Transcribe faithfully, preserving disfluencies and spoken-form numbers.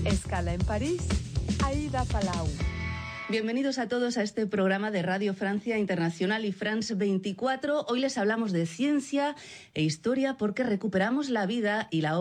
Escala en París, Aida Palau. Bienvenidos a todos a este programa de Radio Francia Internacional y France veinticuatro. Hoy les hablamos de ciencia e historia porque recuperamos la vida y la obra